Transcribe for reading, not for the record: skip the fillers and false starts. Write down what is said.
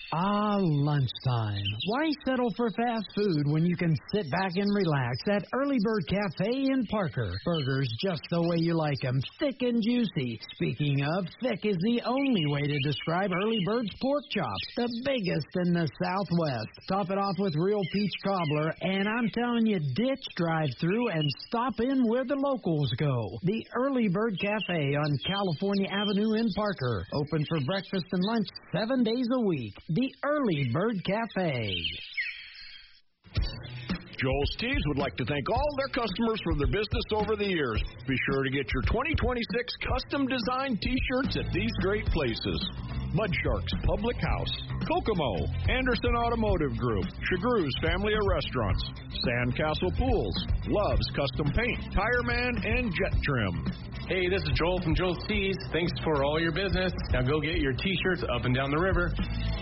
Lunchtime. Why settle for fast food when you can sit back and relax at Early Bird Cafe in Parker? Burgers just the way you like them, thick and juicy. Speaking of, thick is the only way to describe Early Bird's pork chops, the biggest in the Southwest. Top it off with real peach cobbler, and I'm telling you, ditch drive-through and stop in where the locals go. The Early Bird Cafe on California Avenue in Parker. Open for breakfast and lunch 7 days a week. The Early Bird Cafe. Joel's Tees would like to thank all their customers for their business over the years. Be sure to get your 2026 custom designed T-shirts at these great places: Mud Sharks Public House, Kokomo, Anderson Automotive Group, Chagru's Family of Restaurants, Sandcastle Pools, Love's Custom Paint, Tire Man, and Jet Trim. Hey, this is Joel from Joel's Tees. Thanks for all your business. Now go get your T-shirts up and down the river.